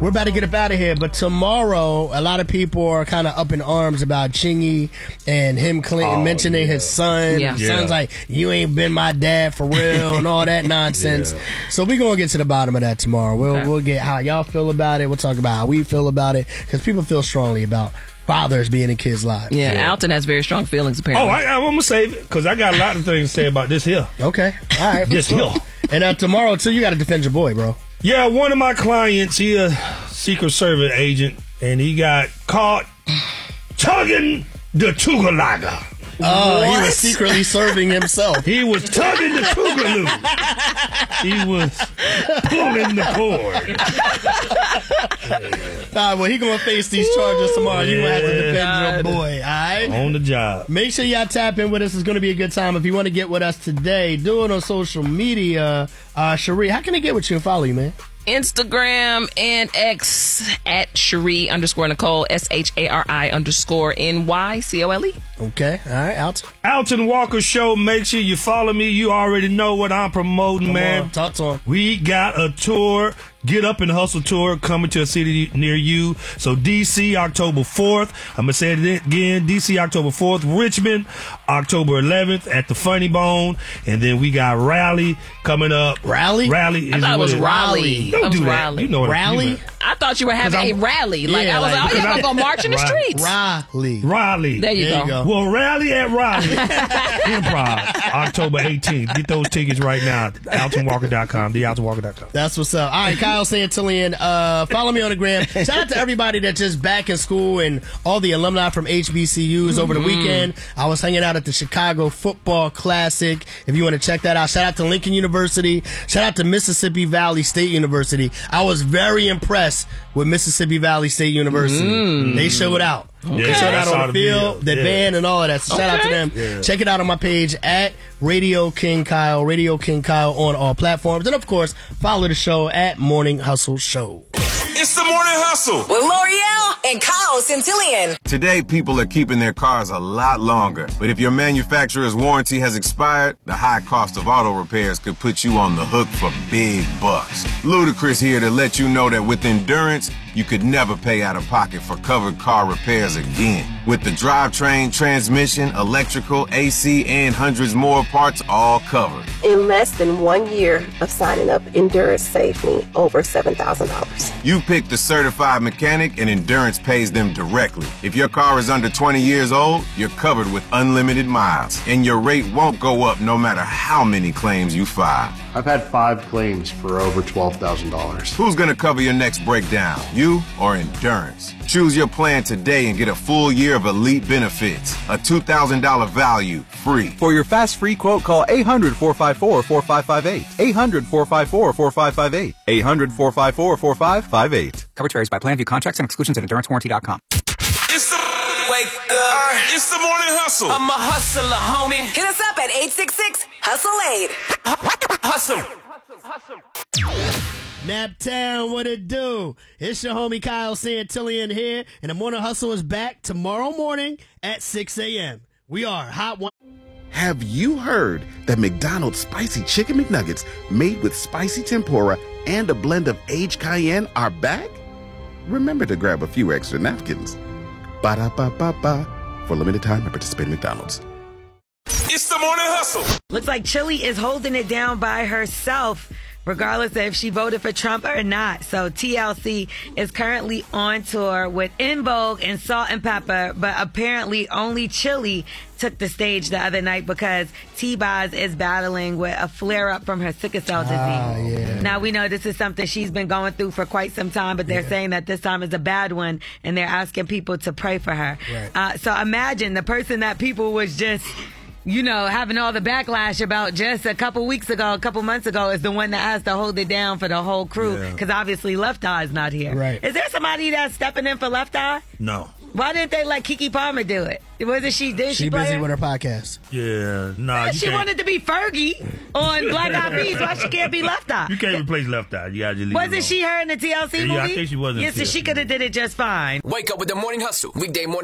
We're about to get up out of here, but tomorrow, a lot of people are kind of up in arms about Chingy and him mentioning his son. Yeah. His son's like, you ain't been my dad for real and all that nonsense. So we're going to get to the bottom of that tomorrow. We'll get how y'all feel about it. We'll talk about how we feel about it, because people feel strongly about fathers being in kids' lives. Yeah, Alton has very strong feelings, apparently. I'm going to save it, because I got a lot of things to say about this here. Okay. All right. This here. And tomorrow, too, you got to defend your boy, bro. Yeah, one of my clients, he a Secret Service agent, and he got caught tugging the Tugalaga. Oh, he was secretly serving himself. He was tugging the Tougaloo. He was pulling the cord. Well, he gonna face these charges tomorrow. You gonna have to defend your boy, all right? On the job. Make sure y'all tap in with us. It's gonna be a good time. If you want to get with us today, do it on social media. Cherie, how can they get with you and follow you, man? Instagram and X at Cherie_Nicole, SHARI_NYCOLE. Okay, all right, Alton. Alton Walker Show. Make sure you follow me. You already know what I'm promoting, man. On, talk to him. We got a tour. Get Up and Hustle tour coming to a city near you. So DC, October 4th. I'm going to say it again. DC, October 4th. Richmond, October 11th at the Funny Bone. And then we got Raleigh coming up. Raleigh? Raleigh is I thought it was Raleigh. Don't do that. Raleigh. You know what Raleigh? I thought you were having a rally. Like, Yeah, I was like, oh, y'all gonna go march in the streets. Raleigh. There you go. Well, Rally at Raleigh Improv, October 18th. Get those tickets right now. AltonWalker.com. TheAltonWalker.com. That's what's up. All right, Kyle Santillan. Follow me on the gram. Shout out to everybody that's just back in school and all the alumni from HBCUs over the weekend. I was hanging out at the Chicago Football Classic. If you want to check that out, shout out to Lincoln University. Shout out to Mississippi Valley State University. I was very impressed with Mississippi Valley State University. They showed out. Yeah, They showed out on the field, video. the band, and all of that. So shout out to them. Yeah. Check it out on my page at Radio King Kyle on all platforms. And of course, follow the show at Morning Hustle Show. It's the Morning Hustle with L'Oreal and Kyle Santillan. Today, people are keeping their cars a lot longer. But if your manufacturer's warranty has expired, the high cost of auto repairs could put you on the hook for big bucks. Ludacris here to let you know that with Endurance, you could never pay out of pocket for covered car repairs again. With the drivetrain, transmission, electrical, AC, and hundreds more parts all covered. In less than 1 year of signing up, Endurance saved me over $7,000. You pick the certified mechanic and Endurance pays them directly. If your car is under 20 years old, you're covered with unlimited miles. And your rate won't go up no matter how many claims you file. I've had 5 claims for over $12,000. Who's gonna cover your next breakdown? You or Endurance? Choose your plan today and get a full year of elite benefits. A $2,000 value, free. For your fast free quote, call 800-454-4558. 800-454-4558. 800-454-4558. Coverage varies by plan. View contracts and exclusions at EnduranceWarranty.com. It's the Wake up. It's the Morning Hustle. I'm a hustler, homie. Hit us up at 866-HUSTLE-8. Hustle. Naptown, what it do? It's your homie Kyle Santillan here, and the Morning Hustle is back tomorrow morning at 6 a.m. We are Hot One. Have you heard that McDonald's Spicy Chicken McNuggets made with spicy tempura and a blend of aged cayenne are back? Remember to grab a few extra napkins. Ba-da-ba-ba-ba. For limited time at participating McDonald's. It's the Morning Hustle. Looks like Chili is holding it down by herself, regardless of if she voted for Trump or not. So TLC is currently on tour with En Vogue and Salt and Pepper, but apparently only Chili took the stage the other night because T-Boz is battling with a flare-up from her sickle cell disease. Yeah. Now, we know this is something she's been going through for quite some time, but they're saying that this time is a bad one, and they're asking people to pray for her. Right. So imagine the person that people was just, having all the backlash about just a couple months ago is the one that has to hold it down for the whole crew, because obviously Left Eye is not here. Right. Is there somebody that's stepping in for Left Eye? No. Why didn't they let Keke Palmer do it? Wasn't she? Did she play busy her? with her podcast. Yeah, nah. She wanted to be Fergie on Black Eyed Peas. Why she can't be Left Eye? You can't replace Left Eye. You gotta just leave it Wasn't alone. she her in the TLC movie? Yeah, I think she was in Yes, so TLC. she could have did it just fine. Wake up with the Morning Hustle. Weekday morning.